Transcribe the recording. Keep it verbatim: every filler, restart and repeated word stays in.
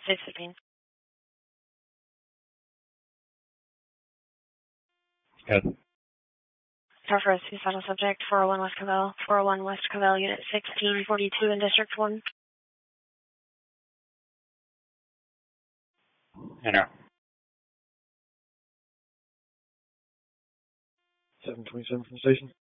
six fifteen. Good. Tower for a suicidal subject, four oh one West Cavell, four oh one West Cavell, Unit sixteen forty-two in District one. Enter. seven twenty-seven from the station.